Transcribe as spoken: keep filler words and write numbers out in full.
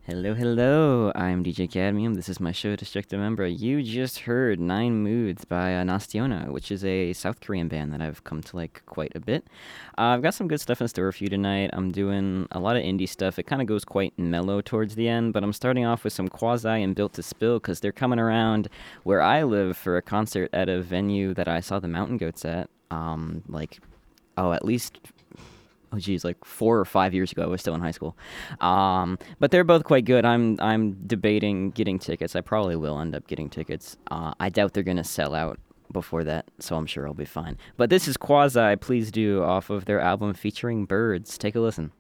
Hello, hello. I'm D J Cadmium. This is my show, District Remember. You just heard Nine Moods by uh, Nastiona, which is a South Korean band that I've come to like quite a bit. Uh, I've got some good stuff in store for you tonight. I'm doing a lot of indie stuff. It kind of goes quite mellow towards the end, but I'm starting off with some Quasi and Built to Spill because they're coming around where I live for a concert at a venue that I saw the Mountain Goats at. Um, like, oh, at least oh geez, like four or five years ago. I was still in high school. Um, but they're both quite good. I'm I'm debating getting tickets. I probably will end up getting tickets. Uh, I doubt they're gonna sell out before that, so I'm sure I'll be fine. But this is Quasi, Please Do, off of their album featuring Birds. Take a listen.